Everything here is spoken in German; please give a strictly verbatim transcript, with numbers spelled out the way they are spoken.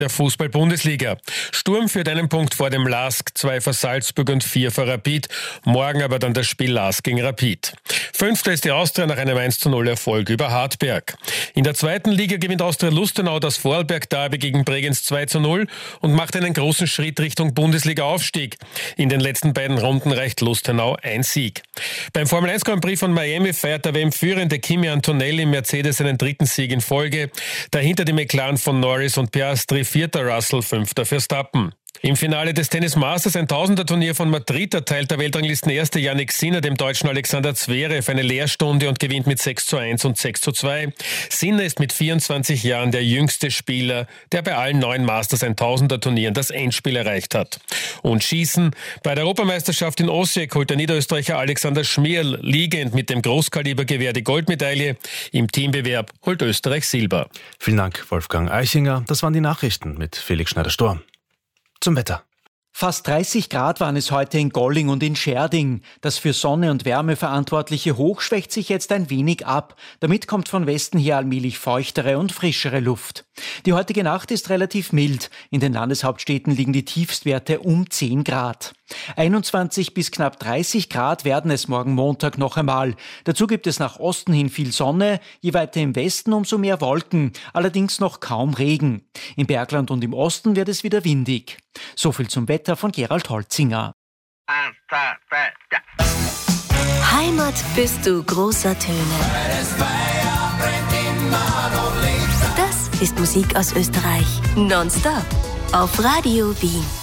Der Fußball-Bundesliga. Sturm führt einen Punkt vor dem LASK, zwei vor Salzburg und vier vor Rapid. Morgen aber dann das Spiel LASK gegen Rapid. Fünfter ist die Austria nach einem eins zu null Erfolg über Hartberg. In der zweiten Liga gewinnt Austria Lustenau das Vorarlberg-Derby gegen Bregenz zwei zu null und macht einen großen Schritt Richtung Bundesliga-Aufstieg. In den letzten beiden Runden reicht Lustenau ein Sieg. Beim Formel eins Grand Prix von Miami feiert der W M-führende Kimi Antonelli im Mercedes seinen dritten Sieg in Folge. Dahinter die McLaren von Norris und Piastri, vierter Russell, fünfter Verstappen. Im Finale des Tennis Masters ein Tausender-Turnier von Madrid erteilt der Weltranglistenerste Jannik Sinner dem Deutschen Alexander Zverev eine Lehrstunde und gewinnt mit sechs zu eins und sechs zu zwei. Sinner ist mit vierundzwanzig Jahren der jüngste Spieler, der bei allen neun Masters ein Tausender-Turnieren das Endspiel erreicht hat. Und Schießen. Bei der Europameisterschaft in Osijek holt der Niederösterreicher Alexander Schmierl liegend mit dem Großkalibergewehr die Goldmedaille. Im Teambewerb holt Österreich Silber. Vielen Dank, Wolfgang Eichinger. Das waren die Nachrichten mit Felix Schneider-Storm. Zum Wetter. Fast dreißig Grad waren es heute in Golling und in Scherding. Das für Sonne und Wärme verantwortliche Hoch schwächt sich jetzt ein wenig ab. Damit kommt von Westen her allmählich feuchtere und frischere Luft. Die heutige Nacht ist relativ mild. In den Landeshauptstädten liegen die Tiefstwerte um zehn Grad. einundzwanzig bis knapp dreißig Grad werden es morgen Montag noch einmal. Dazu gibt es nach Osten hin viel Sonne, je weiter im Westen umso mehr Wolken, allerdings noch kaum Regen. Im Bergland und im Osten wird es wieder windig. So viel zum Wetter von Gerald Holzinger. Eins, zwei, drei, ja. Heimat bist du großer Töne. Das ist Musik aus Österreich. Nonstop auf Radio Wien.